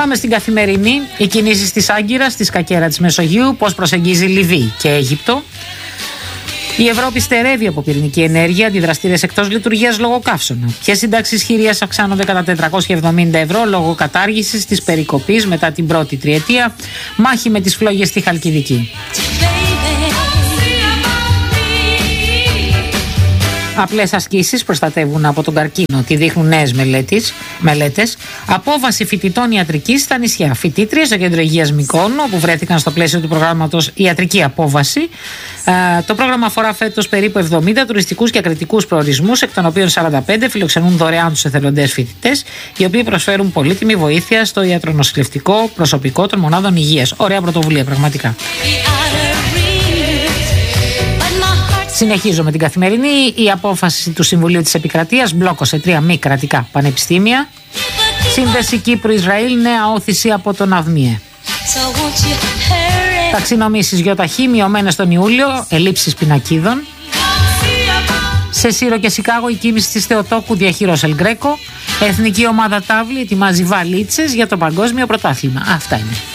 Πάμε στην καθημερινή. Οι κινήσεις της Άγκυρας, της Κακέρα της Μεσογείου, πώς προσεγγίζει Λιβύη και Αίγυπτο. Η Ευρώπη στερεύει από πυρηνική ενέργεια, αντιδραστήρες εκτός λειτουργίας λόγω καύσωνα. Ποιες συντάξεις χειρίας αυξάνονται κατά 470 ευρώ λόγω κατάργησης της περικοπής μετά την πρώτη τριετία. Μάχη με τις φλόγες στη Χαλκιδική. Απλές ασκήσεις προστατεύουν από τον καρκίνο, τη δείχνουν νέες μελέτες. Απόβαση φοιτητών ιατρικής στα νησιά. Φοιτήτριες στο κέντρο υγείας Μυκόνο, που βρέθηκαν στο πλαίσιο του προγράμματος Ιατρική Απόβαση. Το πρόγραμμα αφορά φέτος περίπου 70 τουριστικούς και ακριτικούς προορισμούς, εκ των οποίων 45 φιλοξενούν δωρεάν τους εθελοντές φοιτητές, οι οποίοι προσφέρουν πολύτιμη βοήθεια στο ιατρονοσηλευτικό προσωπικό των μονάδων υγείας. Ωραία πρωτοβουλία, πραγματικά. Συνεχίζω με την καθημερινή. Η απόφαση του Συμβουλίου της Επικρατείας μπλόκωσε 3 μη κρατικά πανεπιστήμια. Σύνδεση Κύπρου-Ισραήλ, νέα όθηση από τον ΑΔΜΙΕ. Ταξινομήσεις γιοταχή μειωμένες τον Ιούλιο, ελλείψεις πινακίδων. Σε Σύρο και Σικάγο η κίνηση της Θεοτόκου διαχειρός Ελ Γκρέκο. Εθνική ομάδα τάβλη ετοιμάζει βαλίτσες για το παγκόσμιο πρωτάθλημα. Αυτά είναι.